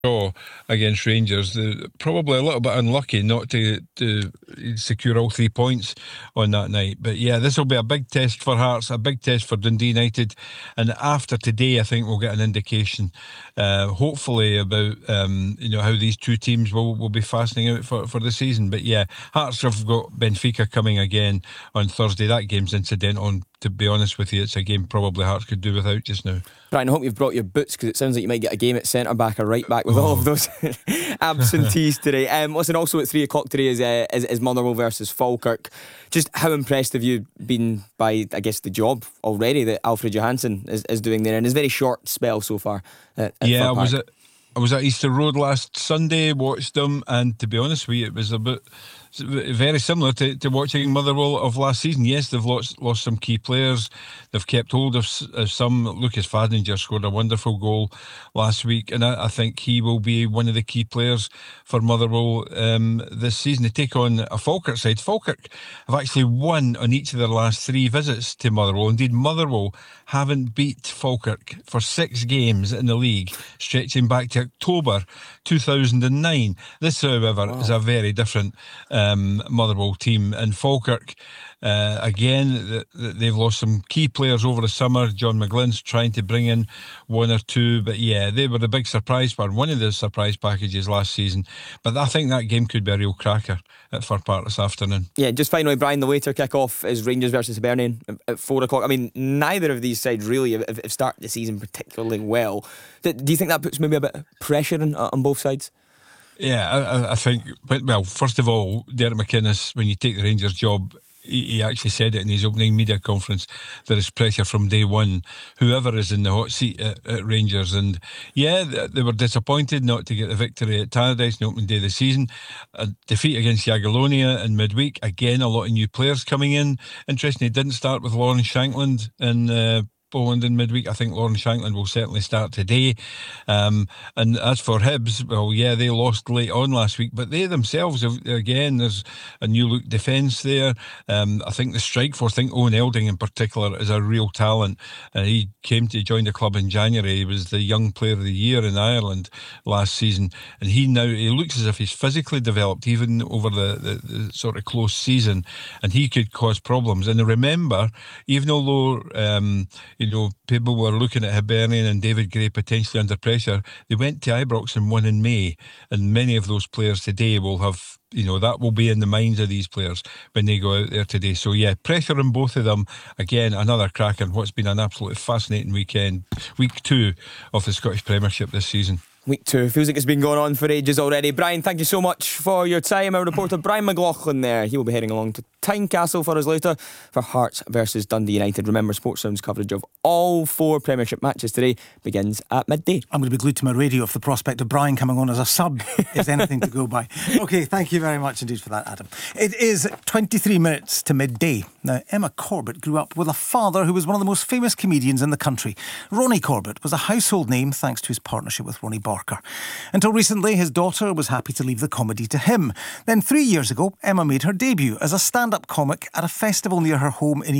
draw against Rangers. Probably a little bit unlucky not to secure all 3 points on that night. But yeah, this will be a big test for Hearts, a big test for Dundee United. And after today, I think we'll get an indication, hopefully, about how these two teams will be fastening out for the season. But yeah, Hearts have got Benfica coming again on Thursday. That game's incidental. And to be honest with you, it's a game probably Hearts could do without just now. Brian, I hope you've brought your boots, because it sounds like you might get a game at centre back or right back with all of those absentees today. Listen, also at 3 o'clock today is Motherwell versus Falkirk. Just how impressed have you been by, I guess, the job already that Alfred Johansson is doing there in his very short spell so far at Fir Park? I was at Easter Road last Sunday, watched them, and to be honest with you, it was a bit very similar to watching Motherwell of last season. Yes, they've lost some key players. They've kept hold of some. Lucas Fadinger scored a wonderful goal last week, and I think he will be one of the key players for Motherwell this season. They take on a Falkirk side. Falkirk have actually won on each of their last 3 visits to Motherwell. Indeed, Motherwell haven't beat Falkirk for 6 games in the league, stretching back to October 2009. This, however, is a very different Motherwell team. And Falkirk, again, they've lost some key players over the summer. John McGlynn's trying to bring in 1 or 2, but yeah, they were the big surprise part, one of the surprise packages last season. But I think that game could be a real cracker at Fir Park this afternoon. Yeah, just finally, Brian, the later kick-off is Rangers versus Hibernian at 4 o'clock. I mean, neither of these sides really have started the season particularly well. Do you think that puts maybe a bit of pressure on both sides? Yeah, I think, well, first of all, Derek McInnes, when you take the Rangers job, he actually said it in his opening media conference. There is pressure from day one, whoever is in the hot seat at Rangers. And yeah, they were disappointed not to get the victory at Tannadice on the opening day of the season. A defeat against Jagiellonia in midweek. Again, a lot of new players coming in. Interesting, they didn't start with Lawrence Shankland in Poland in midweek. I think Lawrence Shankland will certainly start today. And as for Hibs, well, yeah, they lost late on last week, but they themselves have, again, there's a new look defence there. I think the strike force, I think Owen Elding in particular is a real talent. He came to join the club in January. He was the young player of the year in Ireland last season, and he looks as if he's physically developed even over the sort of close season, and he could cause problems. And remember, even although people were looking at Hibernian and David Gray potentially under pressure, they went to Ibrox and won in May, and many of those players today will have, that will be in the minds of these players when they go out there today. So yeah, pressure on both of them. Again, another crack in what's been an absolutely fascinating weekend, week 2 of the Scottish Premiership this season. Week 2 feels like it's been going on for ages already. Brian, thank you so much for your time. Our reporter Brian McLaughlin there, he will be heading along to Tynecastle for us later for Hearts versus Dundee United. Remember, Sports Sound's coverage of all 4 Premiership matches today begins at midday. I'm going to be glued to my radio if the prospect of Brian coming on as a sub is anything to go by. OK, thank you very much indeed for that, Adam. It is 23 minutes to midday. Now, Emma Corbett grew up with a father who was one of the most famous comedians in the country. Ronnie Corbett was a household name thanks to his partnership with Ronnie Barker. Until recently, his daughter was happy to leave the comedy to him. Then 3 years ago, Emma made her debut as a stand-up comic at a festival near her home in